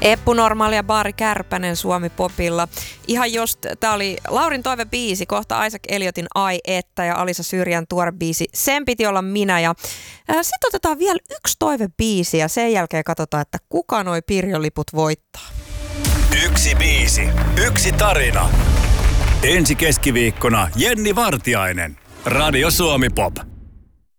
Eppu Normaali ja Baari Kärpänen Suomi Popilla. Ihan just, tää oli Laurin toivebiisi, kohta Isaac Elliotin Ai että ja Alisa Syrjän tuore biisi Sen piti olla minä. Ja sitten otetaan vielä yksi toivebiisi ja sen jälkeen katsotaan, että kuka noi Pirjo-liput voittaa. Yksi biisi, yksi tarina. Ensi keskiviikkona Jenni Vartiainen. Radio Suomi Pop.